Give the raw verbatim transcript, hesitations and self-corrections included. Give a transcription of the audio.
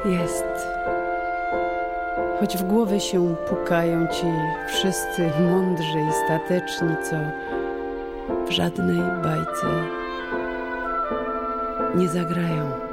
Jest. Choć w głowę się pukają ci wszyscy mądrzy i stateczni, co w żadnej bajce nie zagrają.